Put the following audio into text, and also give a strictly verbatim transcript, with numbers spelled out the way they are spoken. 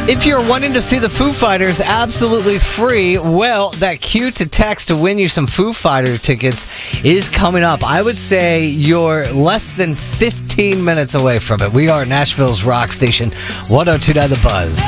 If you're wanting to see the Foo Fighters absolutely free, well, that cue to text to win you some Foo Fighter tickets is coming up. I would say you're less than fifteen minutes away from it. We are Nashville's rock station, one oh two point nine The Buzz.